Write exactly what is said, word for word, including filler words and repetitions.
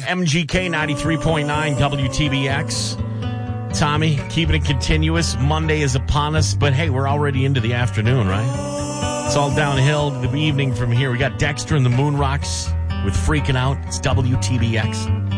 M G K ninety-three point nine W T B X. Tommy, keeping it continuous. Monday is upon us, but hey, we're already into the afternoon, right? It's all downhill to the evening from here. We got Dexter and the Moon Rocks with Freaking Out. It's W T B X.